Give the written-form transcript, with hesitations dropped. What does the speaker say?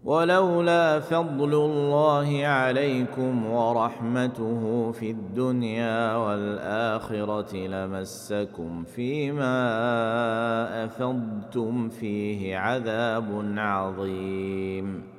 ولولا فضل الله عليكم ورحمته في الدنيا والآخرة لمسكم فيما أفضتم فيه عذاب عظيم.